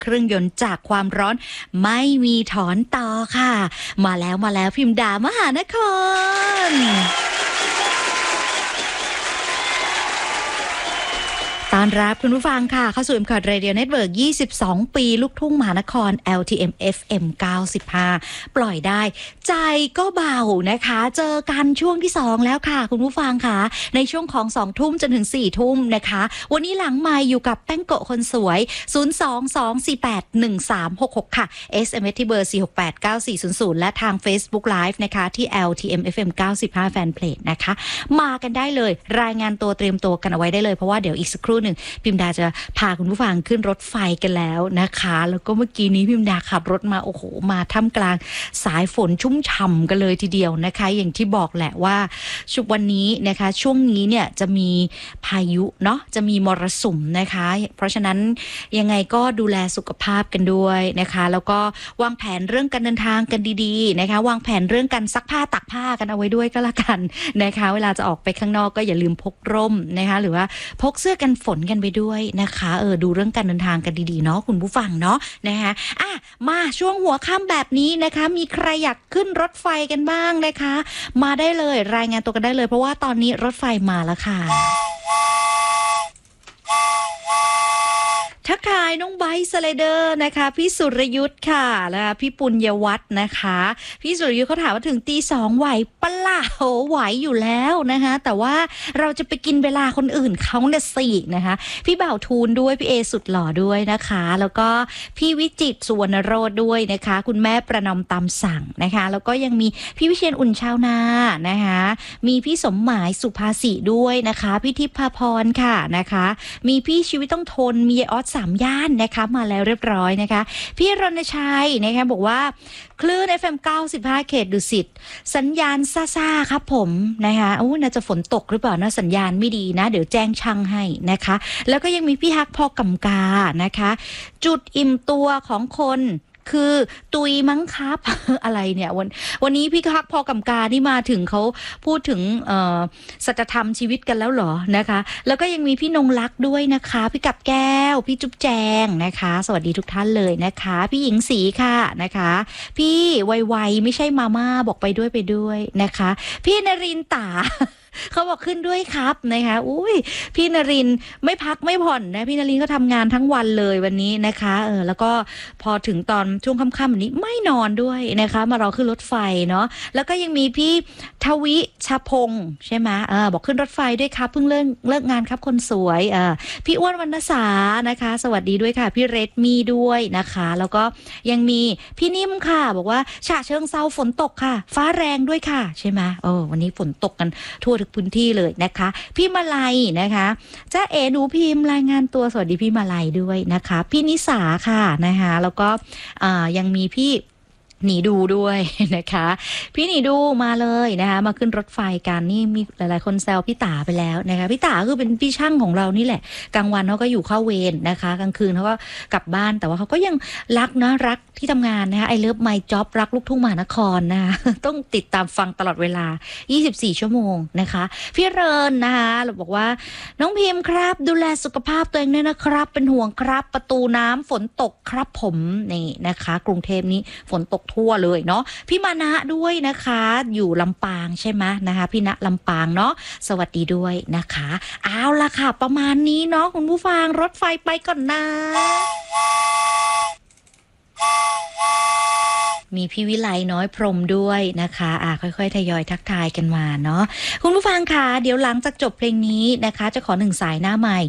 เครื่องยนต์จากความร้อนไม่มีถอนต่อค่ะมาแล้วพิมดามหานครต้อนรับคุณผู้ฟังค่ะเข้าสู่ M-Cord Radio Network 22 ปีลูกทุ่งมหานคร LTM FM 95 ปล่อยได้ใจก็เบานะคะเจอกันช่วงที่2แล้วค่ะคุณผู้ฟังค่ะในช่วงของ2ทุ่มจนถึง4ทุ่มนะคะวันนี้หลังไมค์อยู่กับแป้งโกะคนสวย 022481366 ค่ะ SMS ที่เบอร์ 4689400 และทาง Facebook Live นะคะที่ LTM FM 95 Fanpage นะคะมากันได้เลยรายงานตัวเตรียมตัวกันเอาไว้ได้เลยเพราะว่าเดี๋ยวอีกสักครู่หนึ่งพิมดาจะพาคุณผู้ฟังขึ้นรถไฟกันแล้วนะคะแล้วก็เมื่อกี้นี้พิมดาขับรถมาโอ้โหมาท่ามกลางสายฝนชุ่มฉ่ำกันเลยทีเดียวนะคะอย่างที่บอกแหละว่าชุกวันนี้นะคะช่วงนี้เนี่ยจะมีพายุเนาะจะมีมรสุมนะคะเพราะฉะนั้นยังไงก็ดูแลสุขภาพกันด้วยนะคะแล้วก็วางแผนเรื่องการเดินทางกันดีๆนะคะวางแผนเรื่องการซักผ้าตักผ้ากันเอาไว้ด้วยก็แล้วกันนะคะเวลาจะออกไปข้างนอกก็อย่าลืมพกร่มนะคะหรือว่าพกเสื้อกันฝนกันไปด้วยนะคะดูเรื่องการเดินทางกันดีๆเนาะคุณผู้ฟังเนาะนะคะมาช่วงหัวค่ำแบบนี้นะคะมีใครอยากขึ้นรถไฟกันบ้างนะคะมาได้เลยรายงานตัวกันได้เลยเพราะว่าตอนนี้รถไฟมาแล้วค่ะทักทายน้องไบค์สไลเดอร์นะคะพี่สุรยุทธ์ค่ะแล้วพี่ปุญญวัฒน์นะคะพี่สุรยุทธ์เขาถามว่าถึงตี 2ไหวปะล่ะโหไหวอยู่แล้วนะคะแต่ว่าเราจะไปกินเวลาคนอื่นเขาเนี่ยสินะคะพี่บ่าวทูลด้วยพี่เอสุดหล่อด้วยนะคะแล้วก็พี่วิจิตรสุวรรณโรจน์ด้วยนะคะคุณแม่ประนอมตามสั่งนะคะแล้วก็ยังมีพี่วิเชียรอุ่นชาวนานะคะมีพี่สมหมายสุภาษิด้วยนะคะพี่ทิพย์พรค่ะนะคะมีพี่ชีวิตต้องทนมีออส3 ย่านนะคะมาแล้วเรียบร้อยนะคะพี่รณชัยนะคะบอกว่าคลื่น FM 95เขตดุสิตสัญญาณซ่าๆครับผมนะคะน่าจะฝนตกหรือเปล่านะสัญญาณไม่ดีนะเดี๋ยวแจ้งช่างให้นะคะแล้วก็ยังมีพี่ฮักพอกำกานะคะจุดอิ่มตัวของคนคือตุยมั้งครับ อะไรเนี่ยวันนี้พี่ฮักพอกำกานี่มาถึงเขาพูดถึงสัจธรรมชีวิตกันแล้วเหรอนะคะแล้วก็ยังมีพี่นงลักษ์ด้วยนะคะพี่กับแก้วพี่จุ๊บแจงนะคะสวัสดีทุกท่านเลยนะคะพี่หญิงศรีค่ะนะคะพี่ไวๆไม่ใช่มาม่าบอกไปด้วยนะคะพี่นรินตา เขาบอกขึ้นด้วยครับนะคะอุ้ยพี่นรินไม่พักไม่ผ่อนนะพี่นรินก็ทำงานทั้งวันเลยวันนี้นะคะแล้วก็พอถึงตอนช่วงค่ำๆวันนี้ไม่นอนด้วยนะคะมารอขึ้นรถไฟเนาะแล้วก็ยังมีพี่ทวิชพงษ์ใช่ไหมบอกขึ้นรถไฟด้วยครับเพิ่งเลิกงานครับคนสวยพี่อ้วนวรรณสานะคะสวัสดีด้วยค่ะพี่เรดมีด้วยนะคะแล้วก็ยังมีพี่นิ่มค่ะบอกว่าฉะเชิงเซาฝนตกค่ะฟ้าแรงด้วยค่ะใช่ไหมวันนี้ฝนตกกันทั่วทุกพื้นที่เลยนะคะพี่มาลัยนะคะจ้าเอ๋หนูพิมพ์รายงานตัวสวัสดีพี่มาลัยด้วยนะคะพี่นิสาค่ะนะคะแล้วก็ยังมีพี่หนีดูด้วยนะคะพี่หนีดูมาเลยนะคะมาขึ้นรถไฟกันนี่มีหลายๆคนแซวพี่ตาไปแล้วนะคะพี่ตาคือเป็นพี่ช่างของเรานี่แหละกลางวันเขาก็อยู่เข้าเวรนะคะกลางคืนเขาก็กลับบ้านแต่ว่าเขาก็ยังรักนะรักที่ทำงานนะคะI love my jobรักลูกทุ่งมหานครนะคะต้องติดตามฟังตลอดเวลา24ชั่วโมงนะคะพี่เรินนะคะเราบอกว่าน้องพิมพ์ครับดูแลสุขภาพตัวเองด้วยนะครับเป็นห่วงครับประตูน้ำฝนตกครับผมนี่นะคะกรุงเทพนี้ฝนตกทั่วเลยเนาะพี่มานะด้วยนะคะอยู่ลำปางใช่ไหมนะคะพี่ณลำปางเนาะสวัสดีด้วยนะคะเอาล่ะค่ะประมาณนี้เนาะคุณผู้ฟังรถไฟไปก่อนนะมีพี่วิไลน้อยพรหมด้วยนะคะค่อยๆทยอยทักทายกันมาเนาะคุณผู้ฟังค่ะเดี๋ยวหลังจากจบเพลงนี้นะคะจะขอ1 สายหน้าใหม่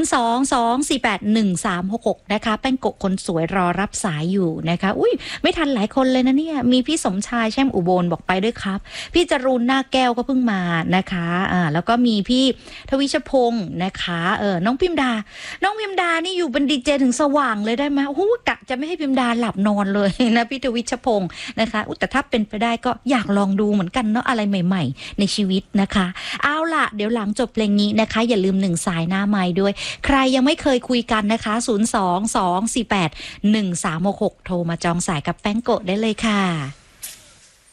022481366นะคะแป้งโกะคนสวยรอรับสายอยู่นะคะอุ้ยไม่ทันหลายคนเลยนะเนี่ยมีพี่สมชายแช่มอุบลบอกไปด้วยครับพี่จรูนหน้าแก้วก็เพิ่งมานะคะแล้วก็มีพี่ทวิชพงศ์นะคะน้องพิมดานี่อยู่เป็นดีเจถึงสว่างเลยได้ไหมโอ้โหกะจะไม่ให้พิมดาหลับนอนเลยนะพี่ทวิชพงศ์นะคะแต่ถ้าเป็นไปได้ก็อยากลองดูเหมือนกันเนาะอะไรใหม่ๆในชีวิตนะคะเอาล่ะเดี๋ยวหลังจบเพลงนี้นะคะอย่าลืม1 สายหน้าไมค์ด้วยใครยังไม่เคยคุยกันนะคะ022481366โทรมาจองสายกับแป้งโกะได้เลยค่ะ